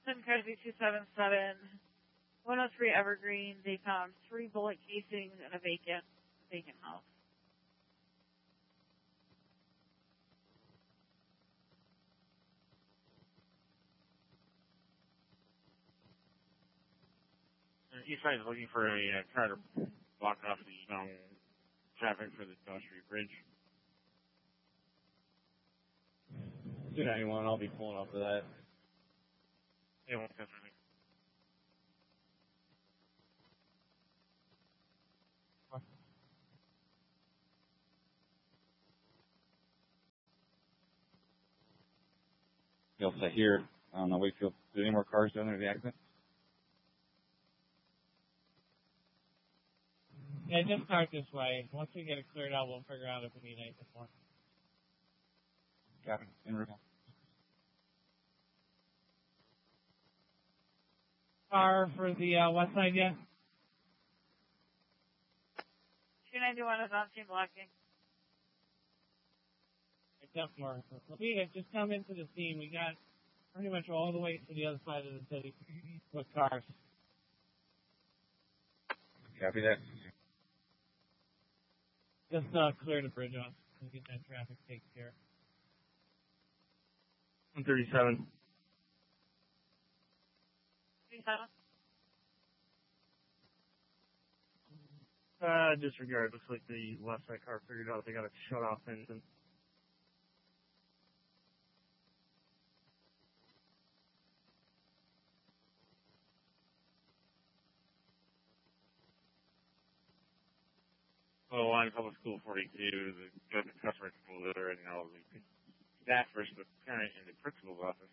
Weston Cresby 277, 103 Evergreen. They found 3 bullet casings in a vacant house. East side is looking for a car to block off the traffic for the Dodge Street Bridge. 291, I'll be pulling off of that. Yeah, one customer. You'll say here on the Wakefield. Did any more cars down there in the accident? Yeah, just start this way. Once we get it cleared out, we'll figure out if we need anything more. Got it. En route. Car for the west side yet? 291 is on scene blocking. Definitely. Lapita, just come into the scene. We got pretty much all the way to the other side of the city with cars. Copy that. Just clear the bridge off and get that traffic taken care of. 137. 37. Disregard. Looks like the left side car figured out they got a shut off engine. Well, line public school 42, the customer school there, and now the staff versus the parent in the principal's office.